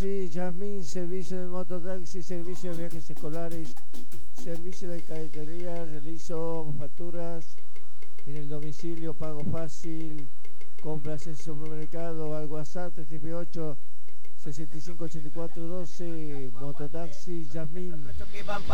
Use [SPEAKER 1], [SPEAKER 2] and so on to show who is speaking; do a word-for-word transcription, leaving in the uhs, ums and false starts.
[SPEAKER 1] Sí, Yasmín, servicio de mototaxi, servicio de viajes escolares, servicio de cajetería, realizo facturas en el domicilio, pago fácil, compras en supermercado, al WhatsApp tres ocho, sesenta y cinco ochenta y cuatro doce, mototaxi, Yasmín.